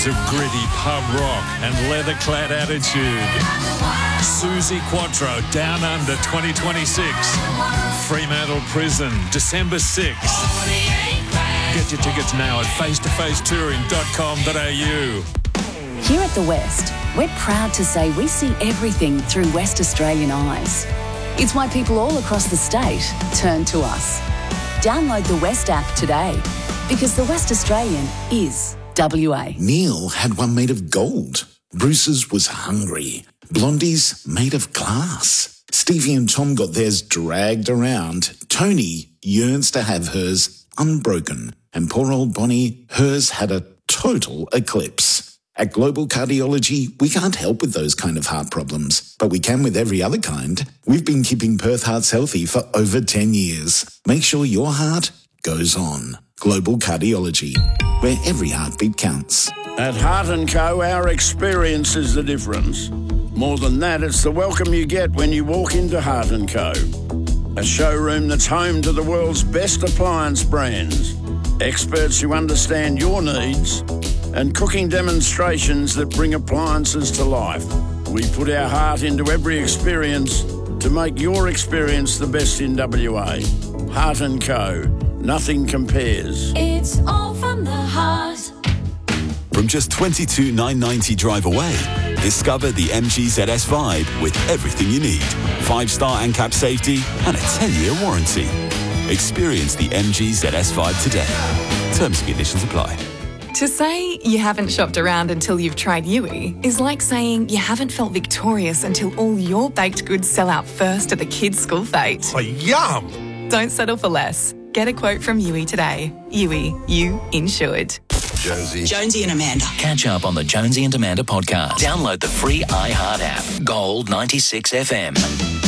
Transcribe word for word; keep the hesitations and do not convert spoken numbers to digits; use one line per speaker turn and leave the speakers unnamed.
decades of gritty pub rock and leather-clad attitude. Susie Quattro, Down Under twenty twenty-six. Fremantle Prison, December sixth. Get your tickets now at face to face touring dot com dot a u.
Here at The West, we're proud to say we see everything through West Australian eyes. It's why people all across the state turn to us. Download the West app today, because the West Australian is W A.
Neil had one made of gold. Bruce's was hungry. Blondie's made of class. Stevie and Tom got theirs dragged around. Tony yearns to have hers unbroken. And poor old Bonnie, hers had a total eclipse. At Global Cardiology, we can't help with those kind of heart problems, but we can with every other kind. We've been keeping Perth hearts healthy for over ten years. Make sure your heart goes on. Global Cardiology, where every heartbeat counts.
At Heart and Co, our experience is the difference. More than that, it's the welcome you get when you walk into Heart and Co. A showroom that's home to the world's best appliance brands, experts who understand your needs, and cooking demonstrations that bring appliances to life. We put our heart into every experience to make your experience the best in W A. Heart and Co. Nothing compares.
It's all from the heart.
From just twenty-two thousand nine hundred ninety drive away, discover the M G Z S Vibe with everything you need. Five-star ANCAP safety and a ten-year warranty. Experience the M G Z S Vibe today. Terms and conditions apply.
To say you haven't shopped around until you've tried Yui is like saying you haven't felt victorious until all your baked goods sell out first at the kids' school fete.
Oh, yum!
Don't settle for less. Get a quote from Yui today. Yui, you insured.
Jonesy.
Jonesy and Amanda.
Catch up on the Jonesy and Amanda podcast. Download the free iHeart app. Gold ninety-six F M.